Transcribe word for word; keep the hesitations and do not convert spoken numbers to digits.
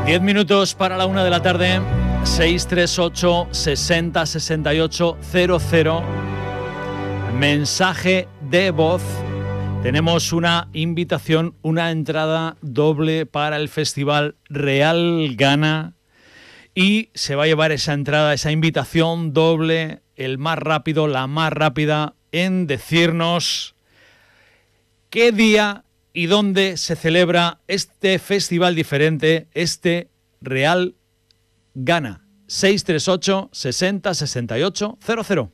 Diez minutos para la una de la tarde, seis tres ocho, sesenta, sesenta y ocho, cero cero. Mensaje de voz. Tenemos una invitación, una entrada doble para el Festival Real Ghana. Y se va a llevar esa entrada, esa invitación doble, el más rápido, la más rápida, en decirnos qué día y dónde se celebra este festival diferente, este Real Ghana. seis tres ocho, sesenta, sesenta y ocho, cero cero.